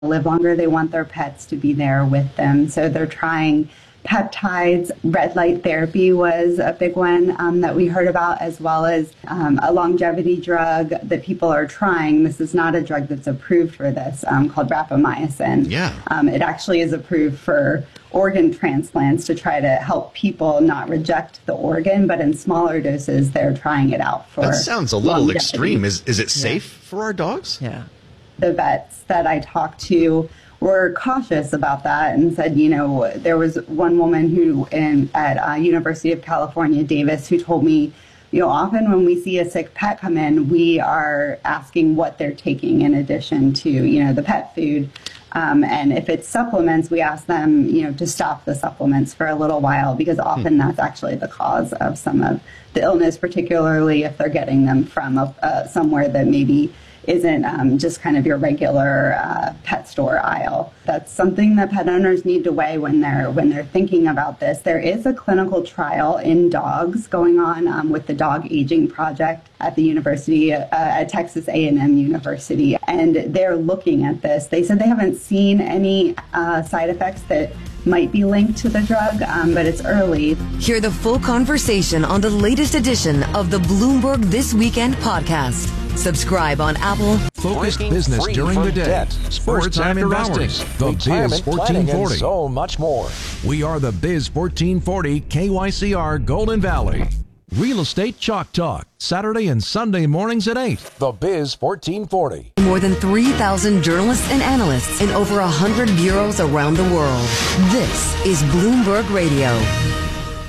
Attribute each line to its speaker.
Speaker 1: live longer. They want their pets to be there with them. So they're trying peptides. Red light therapy was a big one that we heard about, as well as a longevity drug that people are trying. This is not a drug that's approved for this, called rapamycin.
Speaker 2: Yeah.
Speaker 1: It actually is approved for organ transplants to try to help people not reject the organ, but in smaller doses, they're trying it out for
Speaker 2: That sounds a little
Speaker 1: longevity.
Speaker 2: extreme. Is it safe for our dogs?
Speaker 3: Yeah.
Speaker 1: The vets that I talked to were cautious about that and said, there was one woman who at University of California, Davis, who told me, often when we see a sick pet come in, we are asking what they're taking in addition to, the pet food. And if it's supplements, we ask them, to stop the supplements for a little while, because often that's actually the cause of some of the illness, particularly if they're getting them from somewhere that maybe isn't just kind of your regular pet store aisle. That's something that pet owners need to weigh when they're thinking about this. There is a clinical trial in dogs going on with the Dog Aging Project at the university, at Texas A&M University, and they're looking at this. They said they haven't seen any side effects that might be linked to the drug, but it's early.
Speaker 4: Hear the full conversation on the latest edition of the Bloomberg This Weekend podcast. Subscribe on Apple.
Speaker 5: Focused business during the day.
Speaker 6: Debt,
Speaker 5: Sports time investing. The Biz 1440.
Speaker 6: So much more.
Speaker 5: We are the Biz 1440 KYCR Golden Valley. Real Estate Chalk Talk. Saturday and Sunday mornings at 8.
Speaker 6: The Biz 1440.
Speaker 4: More than 3,000 journalists and analysts in over 100 bureaus around the world. This is Bloomberg Radio.